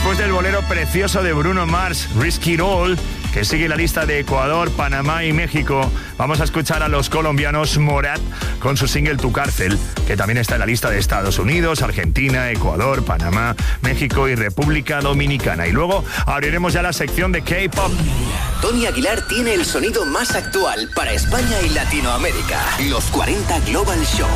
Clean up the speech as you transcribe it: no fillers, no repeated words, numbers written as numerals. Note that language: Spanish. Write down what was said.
después del bolero precioso de Bruno Mars, Risk It All, que sigue la lista de Ecuador, Panamá y México, vamos a escuchar a los colombianos Morat con su single Tu Cárcel, que también está en la lista de Estados Unidos, Argentina, Ecuador, Panamá, México y República Dominicana. Y luego abriremos ya la sección de K-pop. Tony Aguilar tiene el sonido más actual para España y Latinoamérica. Los 40 Global Show.